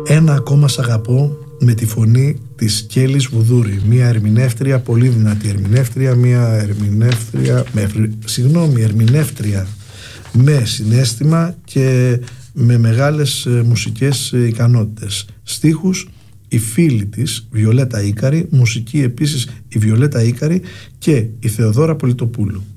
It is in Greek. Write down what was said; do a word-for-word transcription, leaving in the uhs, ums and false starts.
Ένα ακόμα σ' αγαπώ, με τη φωνή της Κέλλης Βουδούρη, μια ερμηνεύτρια, πολύ δυνατή ερμηνεύτρια, μια ερμηνεύτρια, με, συγγνώμη, ερμηνεύτρια με συναίσθημα και με μεγάλες μουσικές ικανότητες. Στίχους η φίλη της Βιολέτα Ίκαρη, μουσική επίσης η Βιολέτα Ίκαρη και η Θεοδόρα Πολιτοπούλου.